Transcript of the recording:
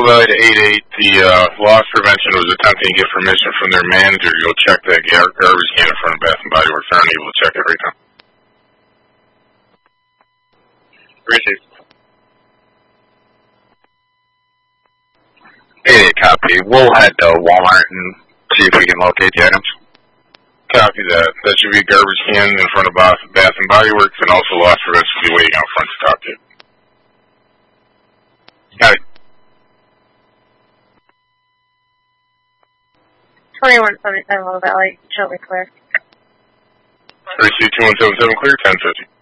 Valley to 88, the loss prevention was attempting to get permission from their manager to go check that garbage can in front of Bath and Body Works. They're unable to check it right now. Received. 88 copy. We'll head to Walmart and see if we can locate the items. Copy that. That should be a garbage can in front of Bath and Body Works, and also loss prevention will be waiting out front to talk to you. Got it. 2177 Low Valley, Shelby clear. Receive 2177 clear, 1050.